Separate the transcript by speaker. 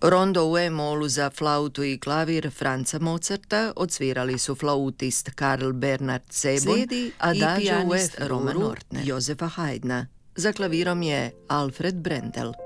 Speaker 1: Rondo u E-molu za flautu i klavir Franza Mozarta odsvirali su flautist Karl Bernhard Sebon, Adagio u F-duru Josefa Haydna. Za klavirom je Alfred Brendel.